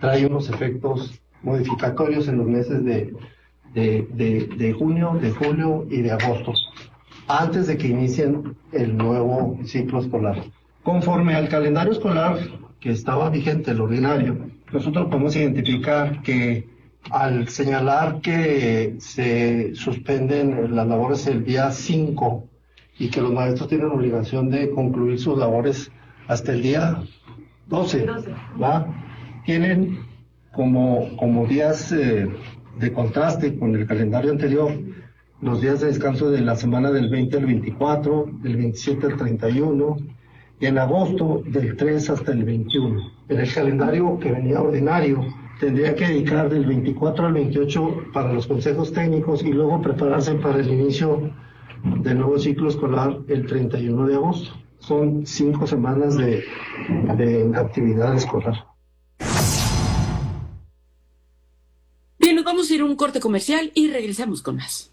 trae unos efectos modificatorios en los meses de junio, de julio y de agosto, antes de que inicien el nuevo ciclo escolar. Conforme al calendario escolar que estaba vigente, el ordinario, nosotros podemos identificar que al señalar que se suspenden las labores el día 5 y que los maestros tienen obligación de concluir sus labores hasta el día 12, ¿va? Tienen como días de contraste con el calendario anterior los días de descanso de la semana del 20 al 24, del 27 al 31, y en agosto del 3 hasta el 21. En el calendario que venía ordinario tendría que dedicar del 24 al 28 para los consejos técnicos y luego prepararse para el inicio del nuevo ciclo escolar el 31 de agosto. Son 5 semanas de actividad escolar. Bien, nos vamos a ir a un corte comercial y regresamos con más.